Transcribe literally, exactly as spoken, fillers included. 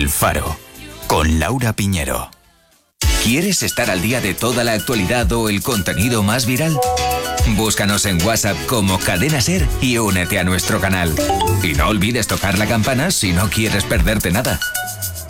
El Faro, con Laura Piñero. ¿Quieres estar al día de toda la actualidad o el contenido más viral? Búscanos en WhatsApp como Cadena Ser y únete a nuestro canal. Y no olvides tocar la campana si no quieres perderte nada.